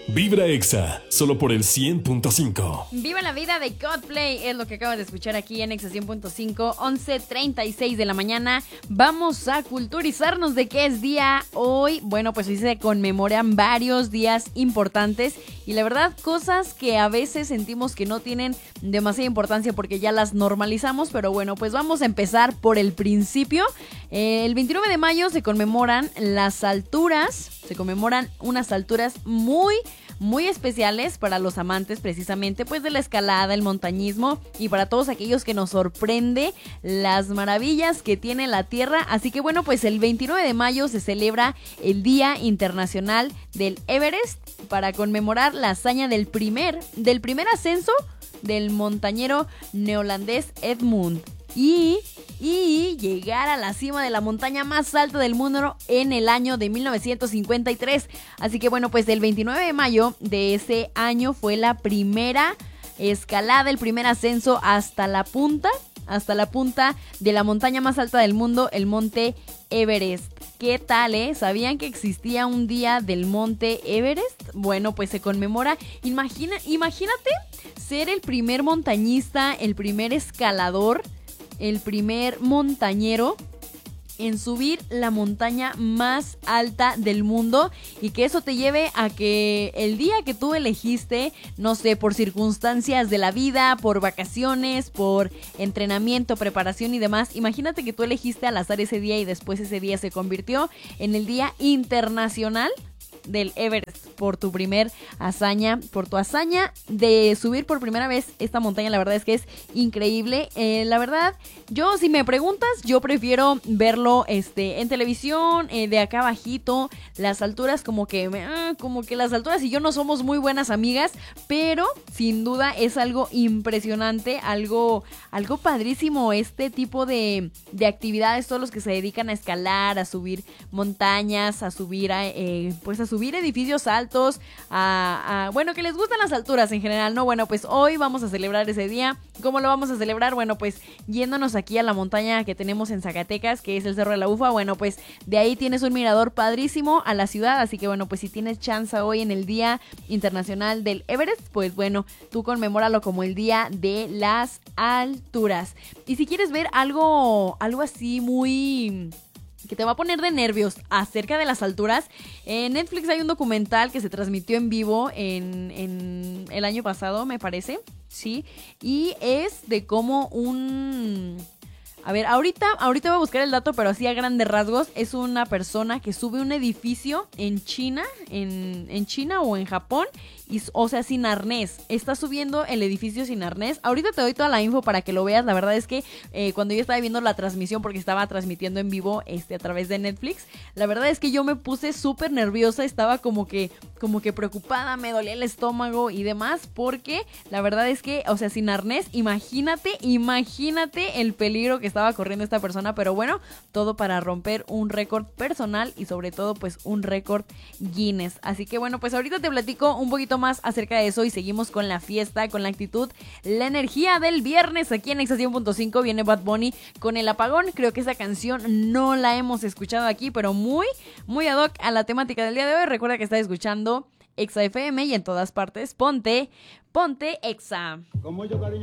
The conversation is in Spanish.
Vibra Exa, solo por el 100.5. Viva la vida de Coldplay, es lo que acabas de escuchar aquí en Exa 100.5, 11:36 de la mañana. Vamos a culturizarnos de qué es día hoy. Bueno, pues hoy se conmemoran varios días importantes y la verdad, cosas que a veces sentimos que no tienen demasiada importancia porque ya las normalizamos, pero bueno, pues vamos a empezar por el principio. El 29 de mayo se conmemoran unas alturas muy especiales para los amantes precisamente pues de la escalada, el montañismo y para todos aquellos que nos sorprende las maravillas que tiene la tierra. Así que bueno, pues el 29 de mayo se celebra el Día Internacional del Everest para conmemorar la hazaña del primer ascenso del montañero neolandés Edmund y llegar a la cima de la montaña más alta del mundo en el año de 1953. Así que bueno, pues el 29 de mayo de ese año fue la primera escalada, el primer ascenso hasta la punta de la montaña más alta del mundo, el monte Everest. ¿Qué tal, ¿Sabían que existía un día del monte Everest? Bueno, pues se conmemora. Imagínate ser el primer montañista, el primer escalador, el primer montañero en subir la montaña más alta del mundo y que eso te lleve a que el día que tú elegiste, no sé, por circunstancias de la vida, por vacaciones, por entrenamiento, preparación y demás, imagínate que tú elegiste al azar ese día y después ese día se convirtió en el Día Internacional del Everest por tu hazaña de subir por primera vez esta montaña. La verdad es que es increíble. La verdad, yo si me preguntas, yo prefiero verlo en televisión, de acá abajito, las alturas como que las alturas y yo no somos muy buenas amigas, pero sin duda es algo impresionante, algo padrísimo este tipo de actividades, todos los que se dedican a escalar, a subir montañas, a subir subir edificios altos, bueno, que les gustan las alturas en general, ¿no? Bueno, pues hoy vamos a celebrar ese día. ¿Cómo lo vamos a celebrar? Bueno, pues yéndonos aquí a la montaña que tenemos en Zacatecas, que es el Cerro de la Ufa. Bueno, pues de ahí tienes un mirador padrísimo a la ciudad, así que bueno, pues si tienes chance hoy en el Día Internacional del Everest, pues bueno, tú conmemóralo como el Día de las Alturas. Y si quieres ver algo así muy que te va a poner de nervios acerca de las alturas, en Netflix hay un documental que se transmitió en vivo en el año pasado, me parece, sí, y es de cómo a ver, ahorita voy a buscar el dato, pero así a grandes rasgos, es una persona que sube un edificio en China, en China o en Japón, o sea, sin arnés. Está subiendo el edificio sin arnés. Ahorita te doy toda la info para que lo veas. La verdad es que cuando yo estaba viendo la transmisión, porque estaba transmitiendo en vivo a través de Netflix, la verdad es que yo me puse súper nerviosa. Estaba como que preocupada, me dolía el estómago y demás, porque la verdad es que, o sea, sin arnés, imagínate el peligro que estaba corriendo esta persona. Pero bueno, todo para romper un récord personal y sobre todo pues un récord Guinness. Así que bueno, pues ahorita te platico un poquito más acerca de eso y seguimos con la fiesta, con la actitud, la energía del viernes. Aquí en Exa 100.5 viene Bad Bunny con El Apagón. Creo que esa canción no la hemos escuchado aquí, pero muy ad hoc a la temática del día de hoy. Recuerda que estás escuchando Exa FM y en todas partes ponte Exa. Como yo, cariño.